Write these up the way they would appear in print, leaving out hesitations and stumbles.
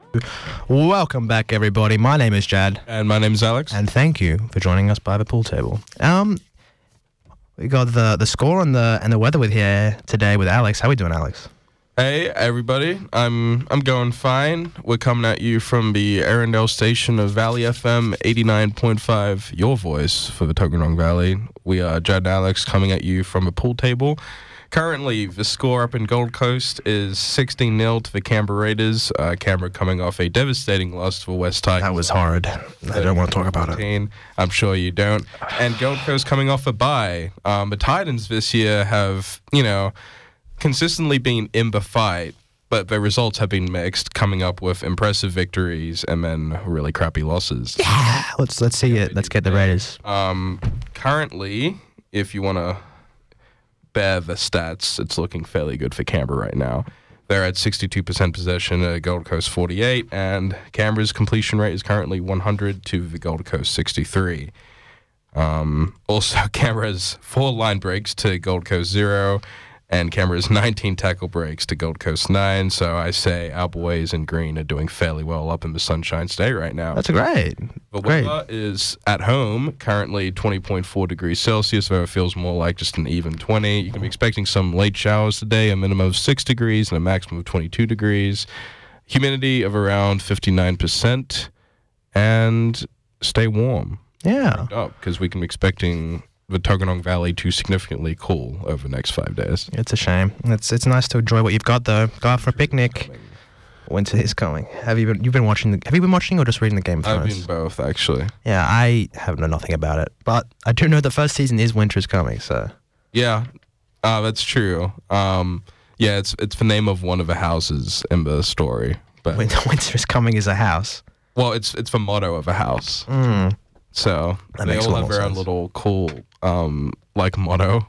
Welcome back, everybody. My name is Jad, And my name's Alex. and thank you for joining us by the pool table. We got the score and the weather with here today with Alex. How we doing, Alex? Hey, everybody. I'm going fine. We're coming at you from the Arundel station of Valley FM 89.5, your voice for the Tuggeranong Valley. We are Jad and Alex coming at you from a pool table. Currently, the score up in Gold Coast is 16-0 to the Canberra Raiders. Canberra coming off a devastating loss to the West Tigers. That was hard. I don't want to talk about it. I'm sure you don't. And Gold Coast coming off a bye. The Titans this year have, consistently been in the fight, but the results have been mixed, coming up with impressive victories and then really crappy losses. Yeah, let's see it. Let's get the Raiders. Currently, if you want to bear the stats, it's looking fairly good for Canberra right now. They're at 62% possession, Gold Coast 48, and Canberra's completion rate is currently 100 to the Gold Coast 63. Also, Canberra's 4 line breaks to Gold Coast 0, and Canberra's 19 tackle breaks to Gold Coast 9. So I say our boys in green are doing fairly well up in the Sunshine State right now. That's great. The weather is at home, currently 20.4 degrees Celsius, though it feels more like just an even 20. You can be expecting some late showers today, a minimum of 6 degrees and a maximum of 22 degrees. Humidity of around 59%, and stay warm. Yeah. Because we can be expecting the Tuggeranong Valley to significantly cool over the next 5 days. It's a shame. It's nice to enjoy what you've got, though. Go out for a picnic. Winter is coming. Have you been watching or just reading the Game of Thrones? I've been both, actually. Yeah, I have known nothing about it, but I do know the first season is Winter is Coming. So yeah, that's true. Yeah, it's the name of one of the houses in the story. But Winter is Coming is a house. Well, it's the motto of a house. So That they makes all a lot have more their own sense. little cool motto.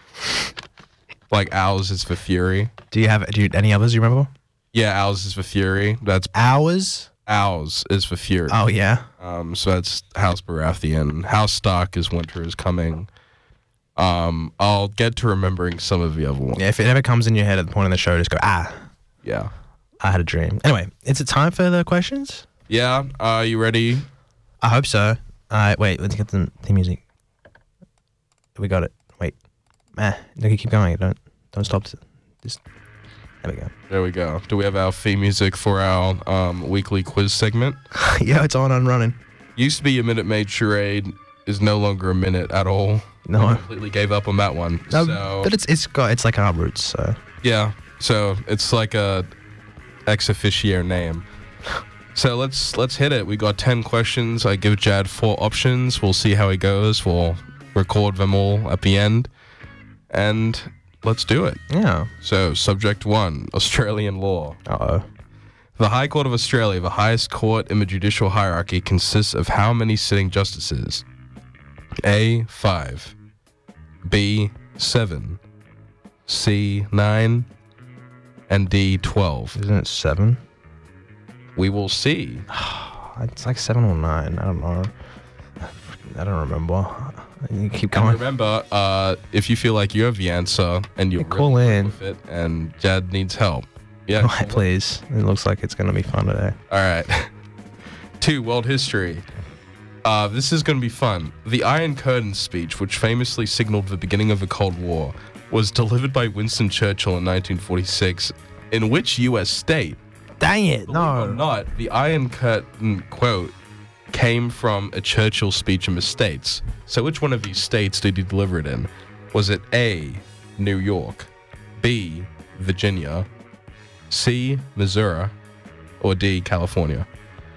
Like ours is the Fury. Do you any others you remember? Yeah, ours is the Fury. That's Ours? ours is the Fury. Oh yeah. So that's House Baratheon. House Stark is Winter is Coming. I'll get to remembering some of the other ones. Yeah. If it ever comes in your head at the point of the show, just go Yeah. I had a dream. Anyway, is it time for the questions? Yeah. Are you ready? I hope so. Wait, let's get the theme music. We got it. Wait. No, keep going. Don't stop. Just there we go. There we go. Do we have our theme music for our weekly quiz segment? Yeah, it's on and running. Used to be a Minute Maid charade, is no longer a minute at all. No. We completely gave up on that one. No, So but it's like our roots. So yeah, so it's like a ex officio name. So let's hit it. We got 10 questions. I give Jad 4 options. We'll see how he goes. We'll record them all at the end, and let's do it. yeah. So subject 1, Australian law. Uh-oh. The High Court of Australia, the highest court in the judicial hierarchy, consists of how many sitting justices? A, 5. B, 7. C, 9. And D, 12. Isn't it 7? We will see. It's like 7 or 9. I don't know. I don't remember. You keep And going. remember, if you feel like you have the answer and you're call really in. with it and Jad needs help. Yeah. All right, please. It looks like it's going to be fun today. All right. 2, world history. This is going to be fun. The Iron Curtain speech, which famously signaled the beginning of the Cold War, was delivered by Winston Churchill in 1946. In which U.S. state? Dang it. Believe it or No. not, the Iron Curtain quote came from a Churchill speech in the States. So which one of these states did he deliver it in? Was it A, New York, B, Virginia, C, Missouri, or D, California?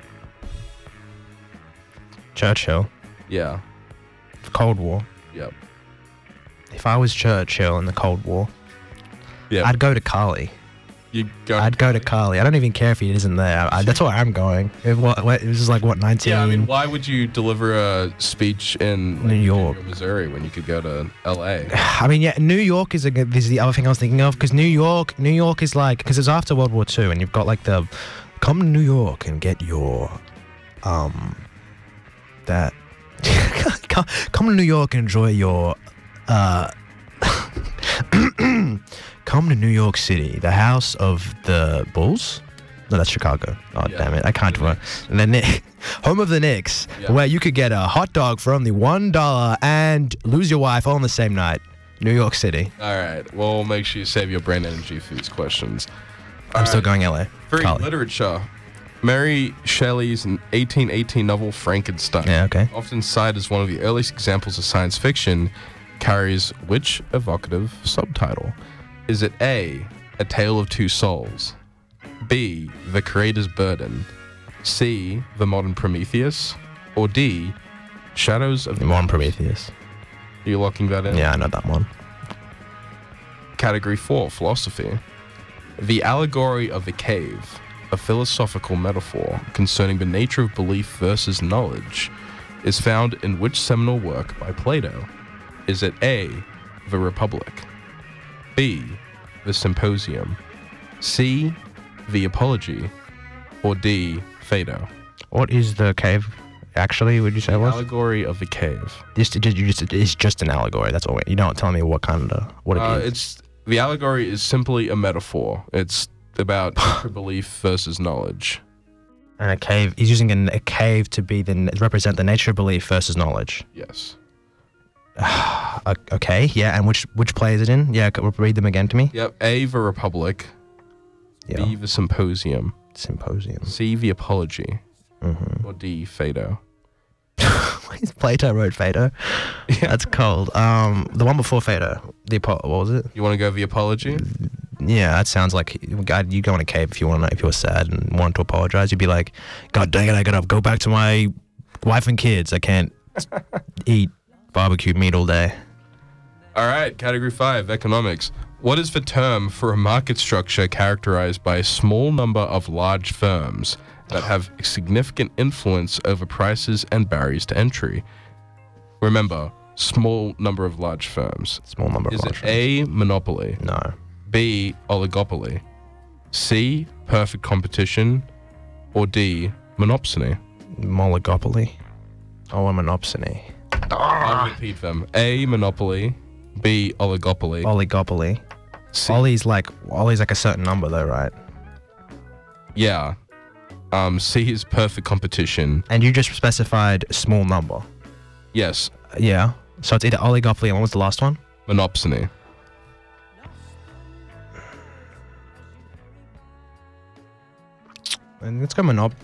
Churchill. Yeah. Cold War. Yep. If I was Churchill in the Cold War, Yeah. I'd go to Cali. I'd go to Cali. I don't even care if he isn't there. That's where I'm going. It was like, 19... Yeah, I mean, why would you deliver a speech in New York, Missouri, when you could go to L.A.? I mean, yeah, New York is the other thing I was thinking of, because New York is like, because it's after World War II, and you've got like the, come to New York and get your, that, come to New York and enjoy your, come to New York City, the house of the Bulls. No, that's Chicago. Oh, Yeah. damn it. I can't remember. And then home of the Knicks, Yeah. where you could get a hot dog for only $1 and lose your wife all on the same night. New York City. All right. Well, make sure you save your brain energy for these questions. I'm still going LA. 3. Carly. Literature. Mary Shelley's 1818 novel Frankenstein, Yeah, okay. often cited as one of the earliest examples of science fiction, carries which evocative subtitle? Is it A, A Tale of Two Souls, B, The Creator's Burden, C, The Modern Prometheus, or D, Shadows of the One Prometheus. Are you locking that in? Yeah, I know that one. Category 4, Philosophy. The allegory of the cave, a philosophical metaphor concerning the nature of belief versus knowledge, is found in which seminal work by Plato? Is it A, The Republic, B, The Symposium, C, The Apology, or D, Phaedo? What is the cave? Actually, would you say it was? Allegory of the cave. It's just an allegory. That's all. You don't tell me what it is. It's the allegory is simply a metaphor. It's about belief versus knowledge. And a cave. He's using a cave to represent the nature of belief versus knowledge. Yes. Okay. Yeah. And which play is it in? Yeah. Read them again to me. Yep. A, The Republic. Yeah. B, The Symposium. Symposium. C, The Apology. Mm-hmm. Or D, Phaedo. Plato wrote Phaedo. Yeah. That's cold. The one before Phaedo. What was it? You want to go The Apology? Yeah, that sounds like God. You go in a cave if you were sad and wanted to apologize. You'd be like, God dang it, I gotta go back to my wife and kids. I can't eat barbecue meat all day. All right, category 5, Economics. What is the term for a market structure characterized by a small number of large firms that have significant influence over prices and barriers to entry? Remember, small number of large firms. Small number of Is it large A, monopoly, firms. No. B, oligopoly, C, perfect competition, or D, monopsony? Oligopoly. Oh, a monopsony. I'll repeat them. A, monopoly, B, oligopoly, Oligopoly. C, Ollie's like a certain number though, right? yeah. C is perfect competition. And you just specified small number. Yes, Yeah. So it's either oligopoly and what was the last one? monopsony. And let's go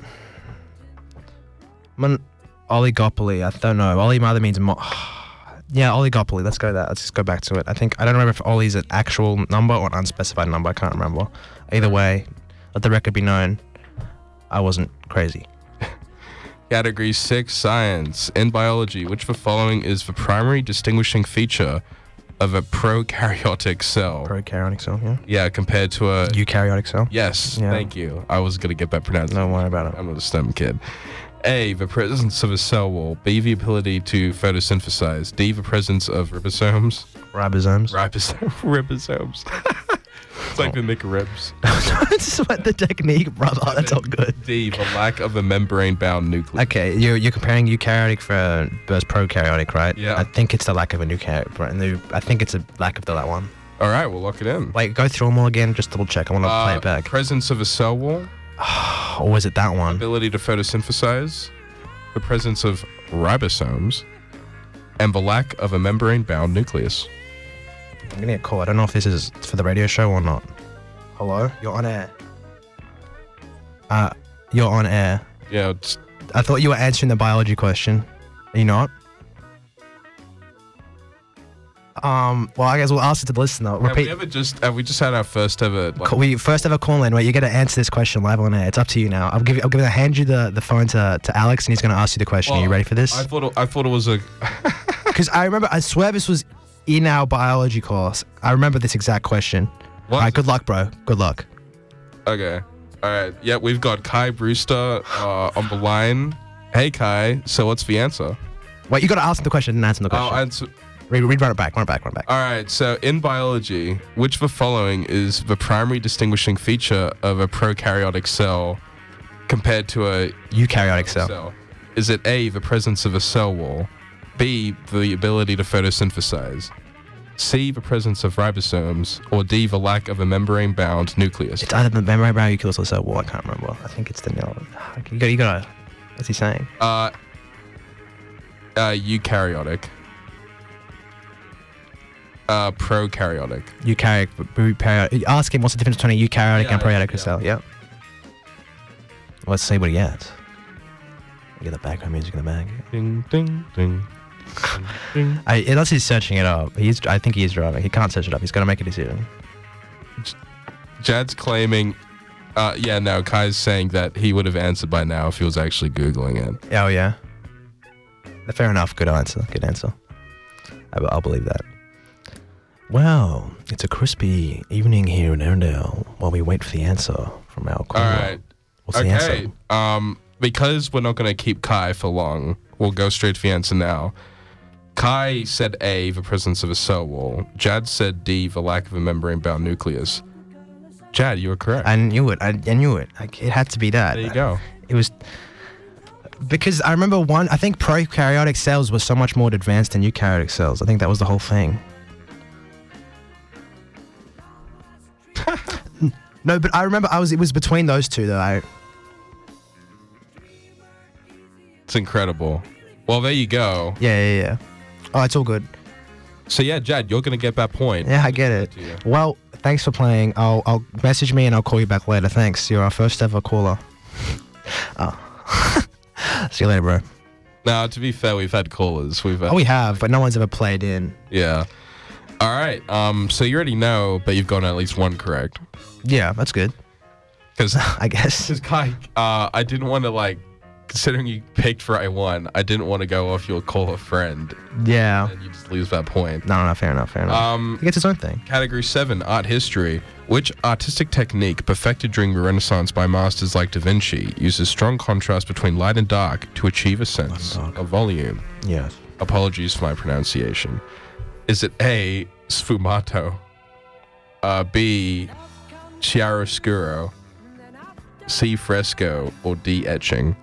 oligopoly. I don't know. Ollie either means yeah, oligopoly. Let's go that. Let's just go back to it. I don't remember if Ollie's an actual number or an unspecified number. I can't remember. Either way, let the record be known. I wasn't crazy. Category 6, Science. In biology, which of the following is the primary distinguishing feature of a prokaryotic cell? Prokaryotic cell, yeah. Yeah, compared to a... Eukaryotic cell. Yes, Yeah. thank you. I was going to get that pronounced. Don't worry about it. I'm a STEM kid. A, the presence of a cell wall. B, the ability to photosynthesize. D, the presence of ribosomes. Ribosomes. Ribosomes. It's like the Nick ribs. Don't sweat the technique, brother. That's all good. D, the lack of a membrane-bound nucleus. Okay, you're comparing eukaryotic versus prokaryotic, right? Yeah. I think it's the lack of a eukaryotic. I think it's a lack of that one. All right, we'll lock it in. Wait, go through them all again. Just double check. I want to play it back. Presence of a cell wall. Or was it that one? Ability to photosynthesize. The presence of ribosomes. And the lack of a membrane-bound nucleus. I'm getting a call. I don't know if this is for the radio show or not. Hello? You're on air. You're on air. Yeah, it's, I thought you were answering the biology question. Are you not? Well, I guess we'll ask it to the listener. have we just had our first ever... Like, We first ever call in where you got to answer this question live on air. It's up to you now. I'm gonna hand you the phone to Alex, and he's gonna ask you the question. Are you ready for this? I thought it was a... Because I swear this was in our biology course. I remember this exact question. What? All right, good luck, bro. Good luck. Okay. All right. Yeah, we've got Kai Brewster on the line. Hey, Kai. So what's the answer? Wait, you got to ask him the question and answer the question. I'll answer... Run it back. Run it back. All right, so in biology, which of the following is the primary distinguishing feature of a prokaryotic cell compared to a Eukaryotic cell. Is it A, the presence of a cell wall, B, the ability to photosynthesize, C, the presence of ribosomes, or D, the lack of a membrane-bound nucleus? It's either the membrane nucleus or cell wall. I can't remember. I think it's the nil. You gotta. What's he saying? Eukaryotic. Prokaryotic. Eukaryotic. Ask him what's the difference between a eukaryotic and prokaryotic yeah. cell. Yep. Let's see what he gets. Get the background music in the back. Ding, ding, ding. ding, ding. Unless he's searching it up. I think he is driving. He can't search it up. He's gonna make a decision. Jad's claiming... Kai's saying that he would have answered by now if he was actually Googling it. Oh, yeah. Fair enough. Good answer. Good answer. I'll believe that. Well, it's a crispy evening here in Arendelle while we wait for the answer from our caller. All right. What's the answer? Because we're not going to keep Kai for long, we'll go straight to the answer now. Kai said A, the presence of a cell wall. Jad said D, the lack of a membrane-bound nucleus. Jad, you were correct. I knew it. I knew it. It had to be that. There you go. It was... Because I remember I think prokaryotic cells were so much more advanced than eukaryotic cells. I think that was the whole thing. No, but I remember it was between those two though. It's incredible. Well, there you go. Yeah. Oh, it's all good. So yeah, Jad, you're gonna get that point. Yeah, I get it. Well, thanks for playing. I'll message me and I'll call you back later. Thanks. You're our first ever caller. Oh. See you later, bro. Now, to be fair, we've had callers. We have, but no one's ever played in. Yeah. All right. So you already know, but you've gotten at least one correct. Yeah, that's good. Because I guess. Because Kai, I didn't want to considering you picked for I won, I didn't want to go off your call a friend. Yeah. And you just lose that point. No, fair enough. He gets his own thing. Category 7, art history. Which artistic technique perfected during the Renaissance by masters like Da Vinci uses strong contrast between light and dark to achieve a sense of volume? Yes. Apologies for my pronunciation. Is it A, sfumato, B, chiaroscuro, C, fresco, or D, etching?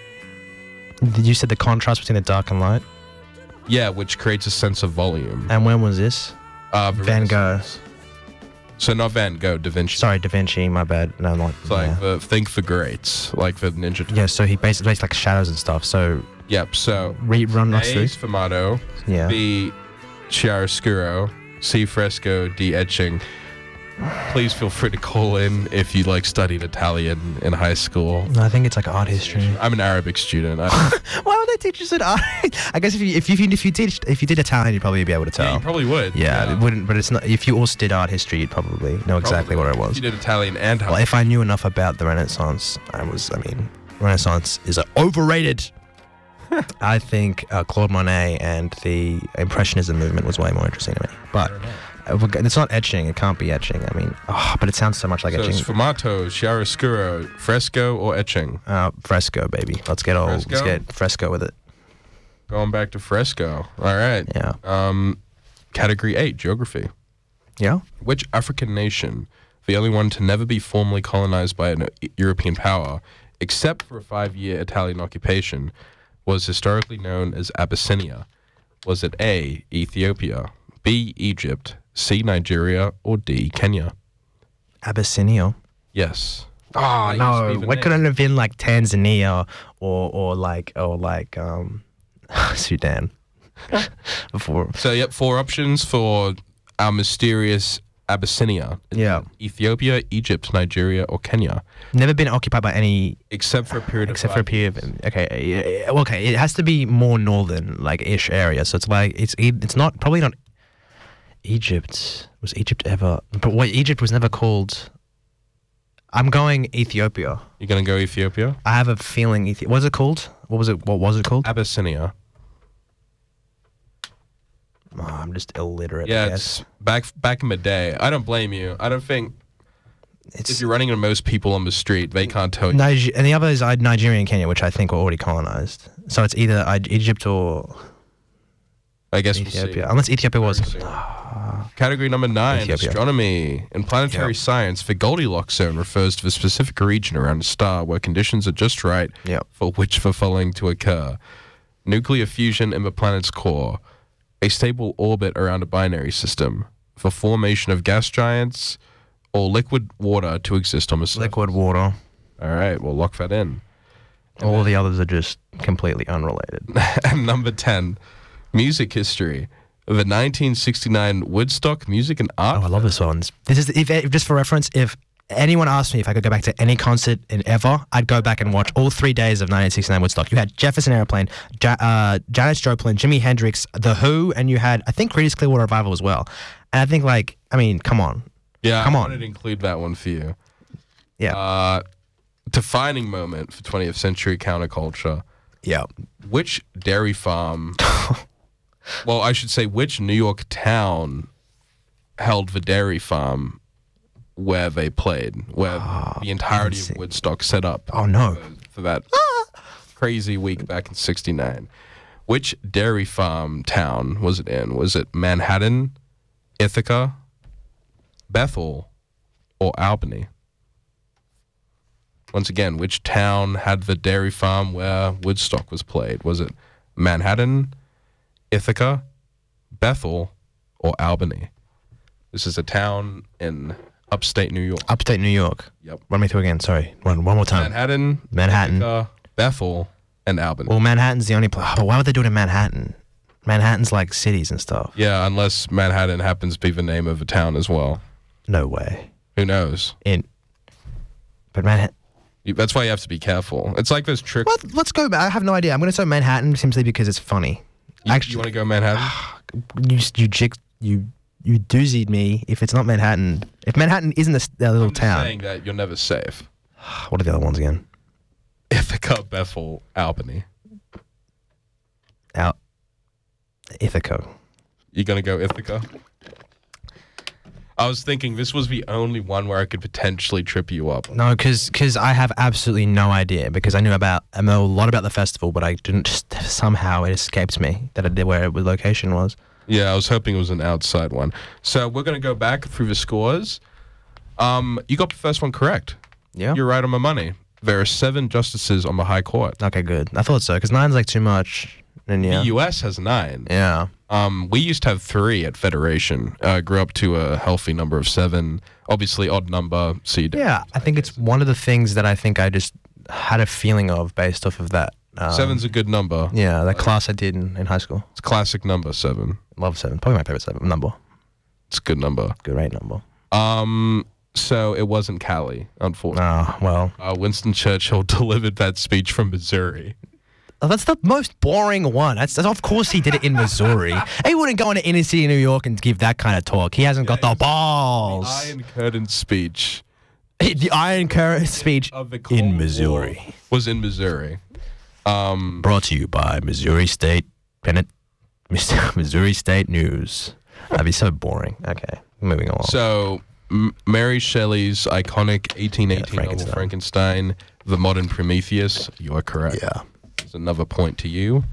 Did you say the contrast between the dark and light? Yeah, which creates a sense of volume. And when was this? Van Gogh. So not Van Gogh, Da Vinci. Sorry, Da Vinci, my bad. No, not. It's like think for greats, like the Ninja Turtles. Yeah, so he basically makes like shadows and stuff. So. Yep. So. Run us through. A, sfumato. Yeah. B, chiaroscuro. C, fresco. D, etching. Please feel free to call in if you studied Italian in high school. No, I think it's art history. I'm an Arabic student. Why would they teach us art? I guess if you did Italian, you'd probably be able to tell. Yeah, you probably would. Yeah, it wouldn't. But it's not. If you also did art history, you'd probably know exactly what it was. If you did Italian and. Well, if I knew enough about the Renaissance, Renaissance is overrated. I think Claude Monet and the Impressionism movement was way more interesting to me. But it's not etching. It can't be etching. But it sounds so much like etching. Sfumato, chiaroscuro, fresco, or etching? Fresco, baby. Let's get fresco with it. Going back to fresco. All right. Yeah. Category 8, geography. Yeah. Which African nation, the only one to never be formally colonized by an European power, except for a 5-year Italian occupation, was historically known as Abyssinia? Was it A, Ethiopia, B, Egypt, C, Nigeria, or D, Kenya? Abyssinia? Yes. Oh, no. What couldn't it have been Tanzania or Sudan? Before. So, yep, 4 options for our mysterious Abyssinia. Yeah. Ethiopia, Egypt, Nigeria, or Kenya. Never been occupied by any... Except for a period of Okay. Okay, it has to be more northern, ish area. So it's probably not... Egypt. Was Egypt ever... But wait, Egypt was never called... I'm going Ethiopia. You're going to go Ethiopia? I have a feeling... What was it called? What was it called? Abyssinia. Oh, I'm just illiterate. Yeah, it's back in the day. I don't blame you. I don't think... if you're running into most people on the street, they can't tell you. And the other is Nigeria and Kenya, which I think were already colonized. So it's either Egypt or... I guess Ethiopia. We'll see. Unless Ethiopia was... Category number 9, Ethiopia. astronomy. In planetary science, the Goldilocks zone refers to the specific region around a star where conditions are just right for which the following to occur. Nuclear fusion in the planet's core, a stable orbit around a binary system for formation of gas giants or liquid water to exist on the surface? Liquid water. All right, we'll lock that in. All the others are just completely unrelated. And number 10, music history. The 1969 Woodstock Music and Art. Oh, I love this one. This is if just for reference. If anyone asked me if I could go back to any concert in ever, I'd go back and watch all 3 days of 1969 Woodstock. You had Jefferson Airplane, Janis Joplin, Jimi Hendrix, The Who, and you had, I think, Creedence Clearwater Revival as well. And I think, like, I mean, come on. Yeah, come I on. wanted to include that one for you. Yeah. Defining moment for 20th century counterculture. Yeah. Which dairy farm, well, I should say, which New York town held the dairy farm where they played, where the entirety of Woodstock set up? Oh, no. For that crazy week back in 69. Which dairy farm town was it in? Was it Manhattan, Ithaca, Bethel, or Albany? Once again, which town had the dairy farm where Woodstock was played? Was it Manhattan, Ithaca, Bethel, or Albany? This is a town in upstate New York. Upstate New York. Yep. Run me through again. Sorry. One more time. Manhattan, Ithaca, Bethel, and Albany. Well, Manhattan's the only place. Oh, why would they do it in Manhattan? Manhattan's like cities and stuff. Yeah, unless Manhattan happens to be the name of a town as well. No way. Who knows? But Manhattan. That's why you have to be careful. It's like those tricks. What? Let's go. I have no idea. I'm going to say Manhattan simply because it's funny. You want to go Manhattan? You doozied me. If it's not Manhattan, if Manhattan isn't a little I'm just town, saying that you're never safe. What are the other ones again? Ithaca, Bethel, Albany. Ithaca. You gonna go Ithaca? I was thinking this was the only one where I could potentially trip you up. No, because I have absolutely no idea. Because I know a lot about the festival, but I didn't. Just somehow it escaped me that I did where the location was. Yeah, I was hoping it was an outside one. So we're gonna go back through the scores. You got the first one correct. Yeah. You're right on my money. There are 7 justices on the High Court. Okay, good. I thought so. Because 9's like too much. And yeah. The U.S. has 9. Yeah. We used to have 3 at Federation. Grew up to a healthy number of 7. Obviously, odd number. So you Yeah, I think it's one of the things that I think I just had a feeling of based off of that. 7's a good number. Yeah, that class I did in high school. It's a classic number, 7. Love 7. Probably my favorite number. It's a good number. Great number. So it wasn't Cali, unfortunately. Oh, well. Winston Churchill delivered that speech from Missouri. Oh, that's the most boring one. That's of course he did it in Missouri. He wouldn't go into inner city New York and give that kind of talk. He hasn't got the balls. The Iron Curtain speech. The Iron Curtain speech Of the Cold in Missouri. War was in Missouri. Brought to you by Missouri State Bennett, Missouri State News. That'd be so boring. Okay, moving along. So, Mary Shelley's iconic 1818 novel Frankenstein, The Modern Prometheus. You are correct. Yeah. There's another point to you.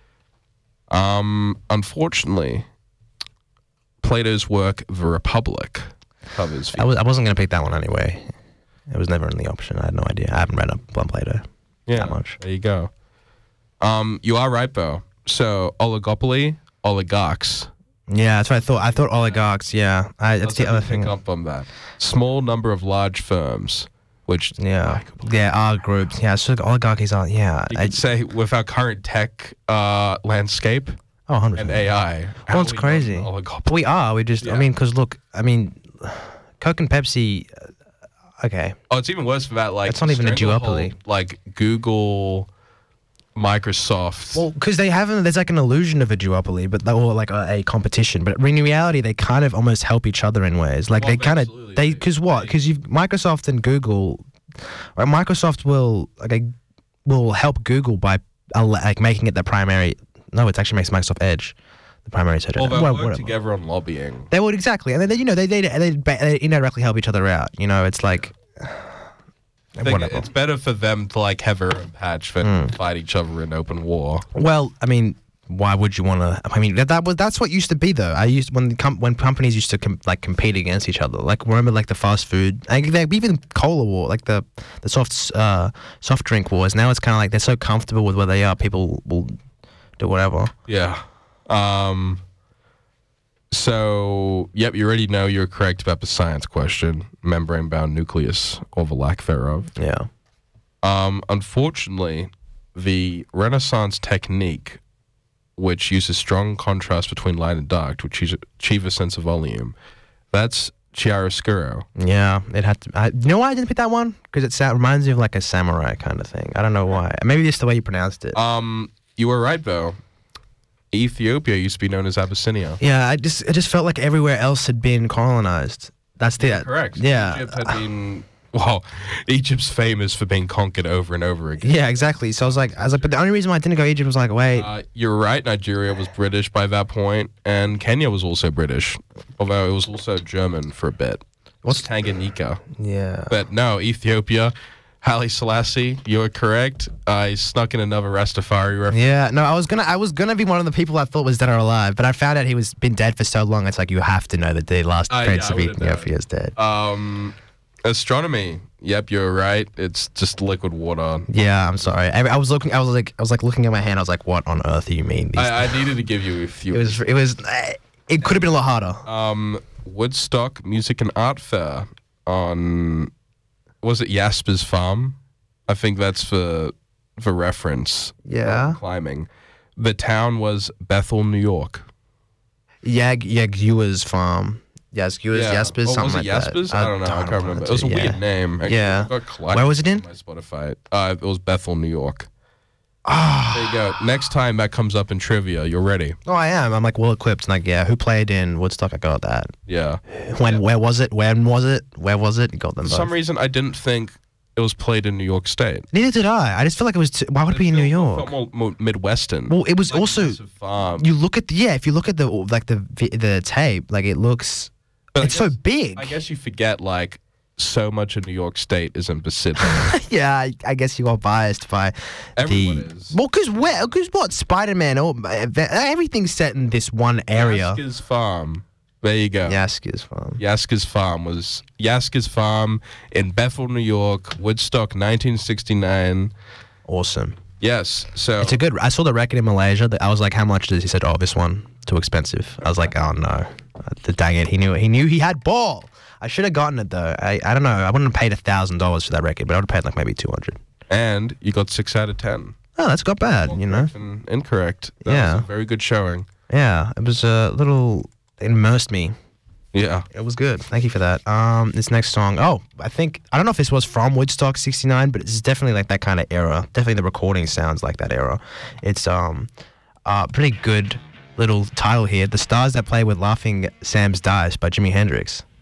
Unfortunately, Plato's work, The Republic, covers. I wasn't going to pick that one anyway. It was never in the option. I had no idea. I haven't read up on Plato that much. There you go. You are right, though. So, oligopoly, oligarchs. Yeah, that's what I thought. I thought oligarchs, yeah. That's the other thing. Pick up on that. Small number of large firms, which... Yeah, are groups. Yeah, so oligarchies are, yeah. You could say with our current tech landscape... Oh, 100%. And AI. Well, it's crazy. We are. We just, I mean, because look, Coke and Pepsi, okay. Oh, it's even worse for that. Like, it's not even a duopoly. Like Google, Microsoft. Well, because there's like an illusion of a duopoly, or like a competition. But in reality, they kind of almost help each other in ways. Like they kind of, because what? Because Microsoft and Google, right? Microsoft will help Google by like making it the primary. No, it actually makes Microsoft Edge the primary search engine. Well, they work together on lobbying. They would, exactly. And then, they indirectly help each other out. You know, it's like... I think it's better for them to like have their own patch than fight each other in open war. Well, I mean, why would you want to... I mean, that's what used to be, though. When companies used to compete against each other. Like, remember, like, the fast food... even cola war, like the soft drink wars. Now it's kind of like they're so comfortable with where they are, people will... do whatever. Yeah. So, yep, you already know you're correct about the science question. Membrane-bound nucleus, or the lack thereof. Yeah. Unfortunately, the Renaissance technique, which uses strong contrast between light and dark to achieve a sense of volume, that's chiaroscuro. Yeah, it had to. You know why I didn't pick that one? Because reminds me of like a samurai kind of thing. I don't know why. Maybe just the way you pronounced it. You were right, though. Ethiopia used to be known as Abyssinia. Yeah, I just felt like everywhere else had been colonized. That's the Correct. Yeah. Egypt had been. Well, Egypt's famous for being conquered over and over again. Yeah, exactly. So I was like, but the only reason why I didn't go Egypt was like, wait. You're right. Nigeria was British by that point, and Kenya was also British, although it was also German for a bit. What's Tanganyika? Yeah. But no, Ethiopia. Haile Selassie, you're correct. I snuck in another Rastafari reference. Yeah, no, I was gonna be one of the people I thought was dead or alive, but I found out he was been dead for so long. It's like you have to know that the last prince of Ethiopia is dead. Astronomy. Yep, you're right. It's just liquid water. Yeah, I'm sorry. I was looking at my hand. I was like, what on earth do you mean? I needed to give you a few. It could have been a lot harder. Woodstock Music and Art Fair on. Was it Jasper's Farm? I think that's for reference. Yeah. Climbing. The town was Bethel, New York. Jaguar's Farm. Jaspers, something was it like Jaspers? that. I don't know. I can't remember. It was a weird name. Actually, Yeah. Where was it in? On my Spotify. It was Bethel, New York. There you go. Next time that comes up in trivia, you're ready. Oh, I am. I'm like well equipped. Like, yeah, who played in Woodstock? I got that. Yeah. Where was it? When was it? Where was it? Got them both. For some reason, I didn't think it was played in New York State. Neither did I. I just feel like it was. Why would it be in New York? It felt more Midwestern. Well, it was like also. You look at if you look at the tape, like it looks. But it's so big. I guess you forget like so much of New York State isn't the city. Yeah, I guess you got biased by Everyone is. Well, because what Spider-Man or everything's set in this one area. Yaska's Farm. There you go. Yaska's Farm. Yaska's Farm was Yaska's Farm in Bethel, New York, Woodstock, 1969. Awesome. Yes. So it's a good. I saw the record in Malaysia. I was like, how much does he said? Oh, this one too expensive. I was like, oh no, dang it. He knew he had ball. I should have gotten it though. I don't know. I wouldn't have paid $1,000 for that record, but I would have paid like maybe 200. And you got 6 out of 10. Oh, that's not bad. Well, you know. And incorrect. That was a very good showing. Yeah, it was a little. It immersed me. Yeah. It was good. Thank you for that. This next song. Oh, I don't know if this was from Woodstock '69, but it's definitely like that kind of era. Definitely the recording sounds like that era. It's pretty good little title here. The Stars That Play with Laughing Sam's Dice by Jimi Hendrix.